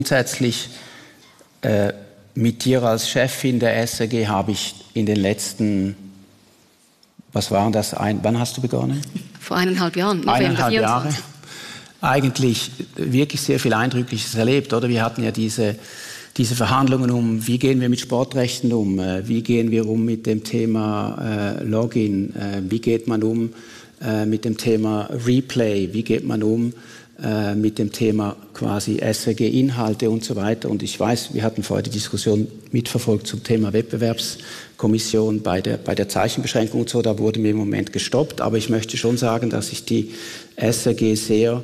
Grundsätzlich mit dir als Chefin der SRG habe ich in den letzten, wann hast du begonnen? Vor 1,5 Jahren. 1,5 Jahre. Eigentlich wirklich sehr viel Eindrückliches erlebt, oder? Wir hatten ja diese Verhandlungen um, wie gehen wir mit Sportrechten um, wie gehen wir um mit dem Thema Login, wie geht man um mit dem Thema Replay, wie geht man um mit dem Thema quasi SRG-Inhalte und so weiter. Und ich weiß, wir hatten vorher die Diskussion mitverfolgt zum Thema Wettbewerbskommission bei der Zeichenbeschränkung und so, da wurde mir im Moment gestoppt. Aber ich möchte schon sagen, dass ich die SRG sehr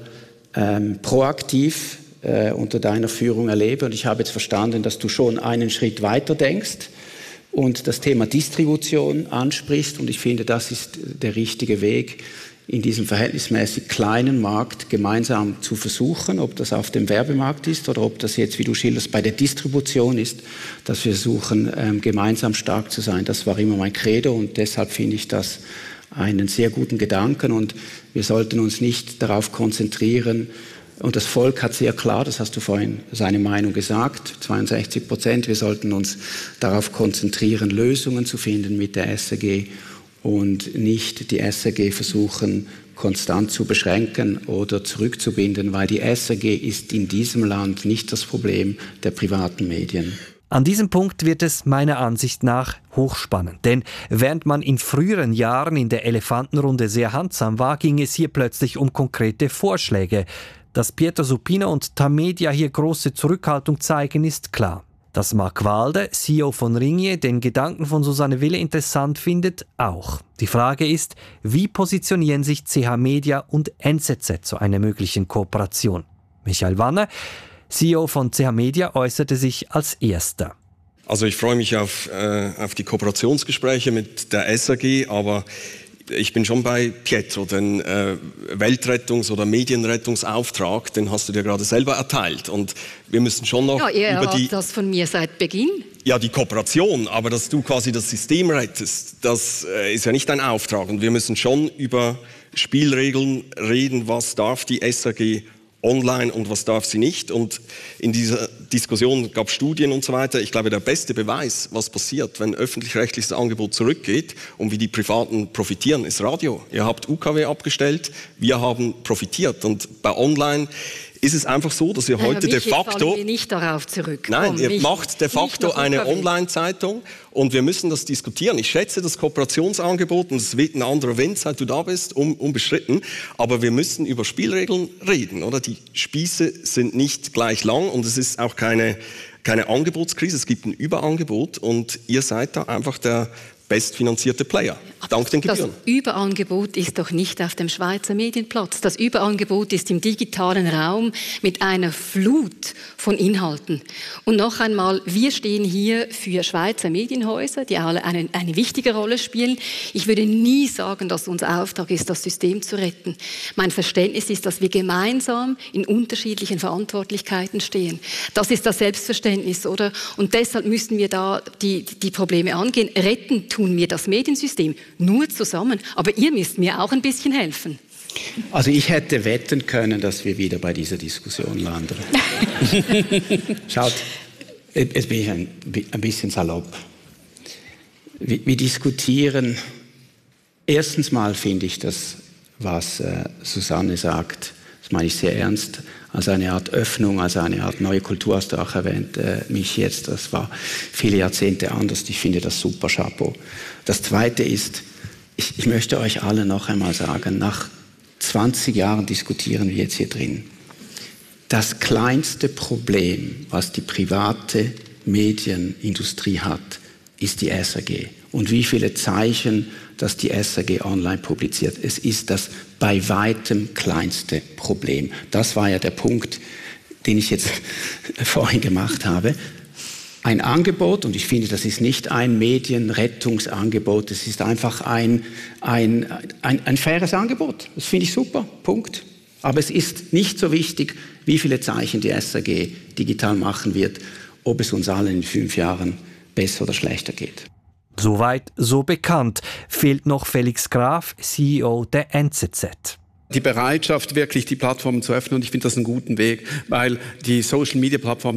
proaktiv unter deiner Führung erlebe. Und ich habe jetzt verstanden, dass du schon einen Schritt weiter denkst und das Thema Distribution ansprichst. Und ich finde, das ist der richtige Weg, in diesem verhältnismäßig kleinen Markt gemeinsam zu versuchen, ob das auf dem Werbemarkt ist oder ob das jetzt, wie du schilderst, bei der Distribution ist, dass wir versuchen, gemeinsam stark zu sein. Das war immer mein Credo und deshalb finde ich das einen sehr guten Gedanken und wir sollten uns nicht darauf konzentrieren, und das Volk hat sehr klar, das hast du vorhin seine Meinung gesagt, 62%, wir sollten uns darauf konzentrieren, Lösungen zu finden mit der SRG und nicht die SRG versuchen, konstant zu beschränken oder zurückzubinden, weil die SRG ist in diesem Land nicht das Problem der privaten Medien. An diesem Punkt wird es meiner Ansicht nach hochspannend. Denn während man in früheren Jahren in der Elefantenrunde sehr handsam war, ging es hier plötzlich um konkrete Vorschläge. Dass Pietro Supino und Tamedia hier große Zurückhaltung zeigen, ist klar. Dass Marc Walde, CEO von Ringier, den Gedanken von Susanne Wille interessant findet, auch. Die Frage ist, wie positionieren sich CH Media und NZZ zu einer möglichen Kooperation? Michael Wanner, CEO von CH Media, äußerte sich als Erster. Also ich freue mich auf die Kooperationsgespräche mit der SRG, aber ich bin schon bei Pietro, den Weltrettungs- oder Medienrettungsauftrag, den hast du dir gerade selber erteilt. Und wir müssen schon noch ihr habt das von mir seit Beginn. Ja, die Kooperation, aber dass du quasi das System rettest, das ist ja nicht dein Auftrag. Und wir müssen schon über Spielregeln reden, was darf die SRG online und was darf sie nicht. Und in dieser Diskussion gab es Studien und so weiter. Ich glaube, der beste Beweis, was passiert, wenn öffentlich-rechtliches Angebot zurückgeht und wie die Privaten profitieren, ist Radio. Ihr habt UKW abgestellt, wir haben profitiert. Und bei Online ist es einfach so, dass ihr heute de facto... Wir nicht darauf zurück. Nein, ihr macht de facto eine Online-Zeitung und wir müssen das diskutieren. Ich schätze das Kooperationsangebot und es wird ein anderer Wind, seit du da bist, unbestritten. Aber wir müssen über Spielregeln reden, oder? Die Spieße sind nicht gleich lang und es ist auch keine Angebotskrise. Es gibt ein Überangebot und ihr seid da einfach der bestfinanzierte Player, dank den Gebühren. Das Überangebot ist doch nicht auf dem Schweizer Medienplatz. Das Überangebot ist im digitalen Raum mit einer Flut von Inhalten. Und noch einmal, wir stehen hier für Schweizer Medienhäuser, die alle eine wichtige Rolle spielen. Ich würde nie sagen, dass unser Auftrag ist, das System zu retten. Mein Verständnis ist, dass wir gemeinsam in unterschiedlichen Verantwortlichkeiten stehen. Das ist das Selbstverständnis, oder? Und deshalb müssen wir da die Probleme angehen. Retten tun wir das Mediensystem nur zusammen. Aber ihr müsst mir auch ein bisschen helfen. Also ich hätte wetten können, dass wir wieder bei dieser Diskussion landen. Schaut, jetzt bin ich ein bisschen salopp. Wir diskutieren, erstens mal finde ich das, was Susanne sagt, das meine ich sehr ernst, als eine Art Öffnung, als eine Art neue Kultur, hast du auch erwähnt, mich jetzt, das war viele Jahrzehnte anders, ich finde das super, Chapeau. Das Zweite ist, ich möchte euch alle noch einmal sagen, nach 20 Jahren diskutieren wir jetzt hier drin. Das kleinste Problem, was die private Medienindustrie hat, ist die SRG. Und wie viele Zeichen, dass die SRG online publiziert. Es ist das bei weitem kleinste Problem. Das war ja der Punkt, den ich jetzt vorhin gemacht habe. Ein Angebot, und ich finde, das ist nicht ein Medienrettungsangebot, es ist einfach ein faires Angebot. Das finde ich super, Punkt. Aber es ist nicht so wichtig, wie viele Zeichen die SRG digital machen wird, ob es uns allen in 5 Jahren besser oder schlechter geht. Soweit, so bekannt. Fehlt noch Felix Graf, CEO der NZZ. Die Bereitschaft, wirklich die Plattformen zu öffnen, und ich finde das einen guten Weg, weil die Social-Media-Plattformen